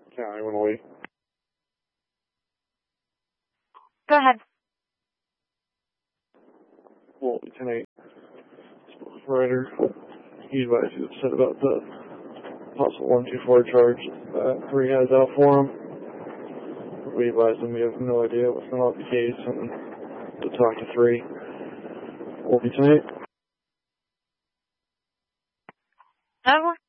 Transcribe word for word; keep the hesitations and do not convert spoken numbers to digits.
County one oh eight. Go ahead. Well, ten eight. Ryder, he advised you upset about the possible one two four charge that three has out for him. We advised him we have no idea what's going on with the case and to talk to three. Will be tonight. Oh.